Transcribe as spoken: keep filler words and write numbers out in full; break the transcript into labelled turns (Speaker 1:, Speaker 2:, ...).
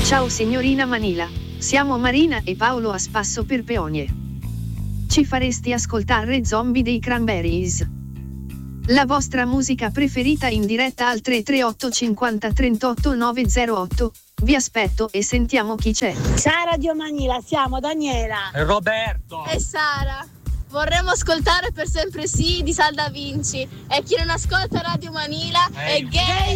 Speaker 1: Ciao signorina Manila, siamo Marina e Paolo a Spasso per Peonie. Ci faresti ascoltare Zombie dei Cranberries? La vostra musica preferita in diretta al tre tre otto cinquanta trentotto novecentootto. Vi aspetto e sentiamo chi c'è.
Speaker 2: Ciao Radio Manila, siamo Daniela
Speaker 3: e Roberto
Speaker 4: e Sara. Vorremmo ascoltare Per sempre sì di Salda Vinci. E chi non ascolta Radio Manila è, è gay.